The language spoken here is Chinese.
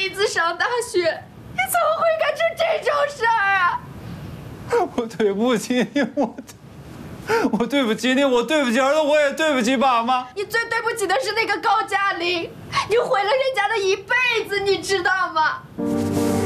弟子上大学，你怎么会干出这种事儿啊？ 我对不起你，我对不起你，我对不起儿子，我也对不起爸妈。 你最对不起的是那个高加林，你毁了人家的一辈子，你知道吗？